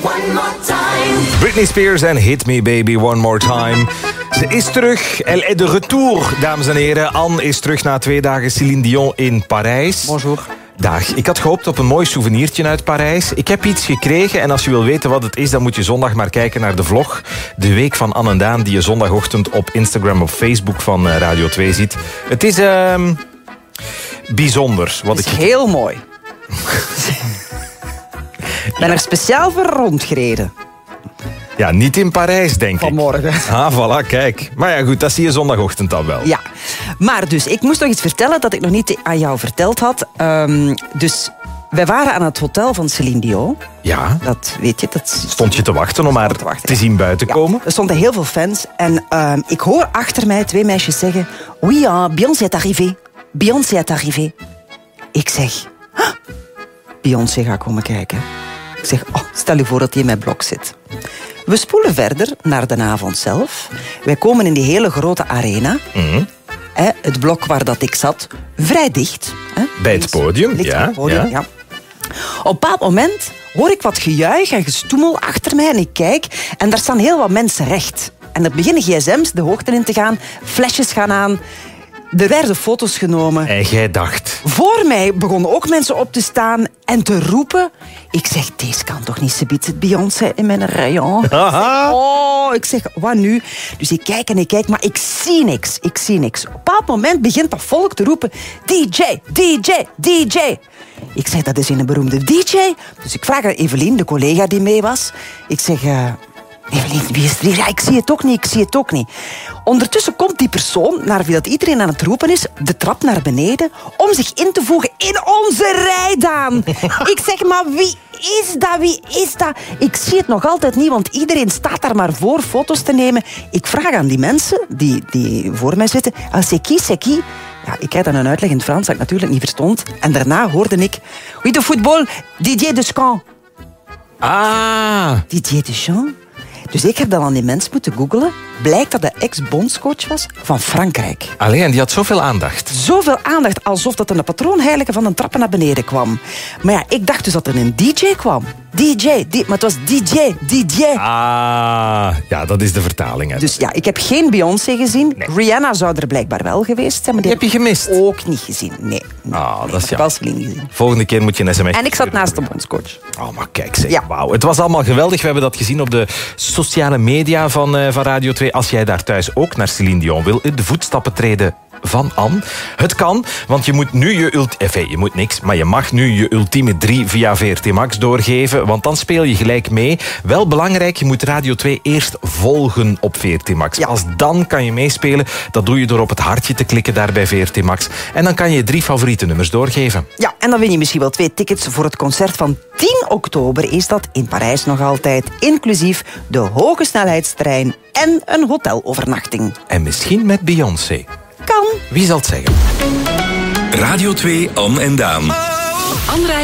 one more time. Britney Spears en Hit Me Baby One More Time. Ze is terug. Elle est de retour, dames en heren. Anne is terug na 2 dagen Céline Dion in Parijs. Bonjour. Dag. Ik had gehoopt op een mooi souvenirtje uit Parijs. Ik heb iets gekregen en als je wil weten wat het is, dan moet je zondag maar kijken naar de vlog. De week van Anne en Daan, die je zondagochtend op Instagram of Facebook van Radio 2 ziet. Het is bijzonder. Het is heel mooi. Ik ben er speciaal voor rondgereden. Ja, niet in Parijs, denk ik. Vanmorgen. Ah, voilà, kijk. Maar ja, goed, dat zie je zondagochtend dan wel. Ja, maar dus, ik moest nog iets vertellen dat ik nog niet aan jou verteld had. Dus, wij waren aan het hotel van Céline Dion. Ja. Dat weet je. Dat stond je te wachten om haar te zien buiten komen? Er stonden heel veel fans. En ik hoor achter mij 2 meisjes zeggen... Oui, Beyoncé est arrivée. Beyoncé est arrivée. Ik zeg... Beyoncé gaat komen kijken. Ik zeg, stel je voor dat hij in mijn blok zit. We spoelen verder naar de avond zelf. Wij komen in die hele grote arena. Mm-hmm. Het blok waar dat ik zat, vrij dicht. Bij het podium, ja. Op een bepaald moment hoor ik wat gejuich en gestoemel achter mij. En ik kijk, en daar staan heel wat mensen recht. En er beginnen gsm's de hoogte in te gaan. Flesjes gaan aan. Er werden foto's genomen. En jij dacht... Voor mij begonnen ook mensen op te staan en te roepen. Ik zeg, deze kan toch niet, ze biedt het Beyoncé in mijn rayon. Ik zeg, wat nu? Dus ik kijk en ik kijk, maar ik zie niks. Op een bepaald moment begint dat volk te roepen... DJ, DJ, DJ. Ik zeg, dat is een beroemde DJ. Dus ik vraag aan Evelien, de collega die mee was. Ik zeg... Evelien, wie is er hier? Ja, ik zie het ook niet. Ondertussen komt die persoon, naar wie dat iedereen aan het roepen is, de trap naar beneden, om zich in te voegen in onze rij, Daan. Ik zeg, maar wie is dat? Ik zie het nog altijd niet, want iedereen staat daar maar voor foto's te nemen. Ik vraag aan die mensen die voor mij zitten, c'est qui? Ja, ik krijg dan een uitleg in het Frans dat ik natuurlijk niet verstond. En daarna hoorde ik, oui, de voetbal, Didier Deschamps. Ah. Didier Deschamps? Dus ik heb dan aan die mens moeten googlen. Blijkt dat de ex-bondscoach was van Frankrijk. Allee, en die had zoveel aandacht. Zoveel aandacht, alsof dat een patroonheilige van een trappen naar beneden kwam. Maar ja, ik dacht dus dat er een DJ kwam. Maar het was DJ. Ja, dat is de vertaling. Hè. Dus ja, ik heb geen Beyoncé gezien. Nee. Rihanna zou er blijkbaar wel geweest zijn. Maar die heb je gemist? Ook niet gezien, nee. Dat is ik heb wel Celine gezien. Volgende keer moet je een sms. En ik zat naast de bondscoach. Oh, maar kijk, zeg. Ja. Wauw. Het was allemaal geweldig. We hebben dat gezien op de sociale media van Radio 2. Als jij daar thuis ook naar Céline Dion wil, in de voetstappen treden van Anne. Het kan, want je moet nu je moet niks, maar je mag nu je ultieme 3 via VRT Max doorgeven, want dan speel je gelijk mee. Wel belangrijk, je moet Radio 2 eerst volgen op VRT Max. Ja. Pas dan kan je meespelen. Dat doe je door op het hartje te klikken daar bij VRT Max. En dan kan je 3 favoriete nummers doorgeven. Ja, en dan win je misschien wel 2 tickets voor het concert van 10 oktober is dat in Parijs nog altijd, inclusief de hoge snelheidstrein en een hotelovernachting. En misschien met Beyoncé. Kan. Wie zal het zeggen? Radio 2, Anne en Daan.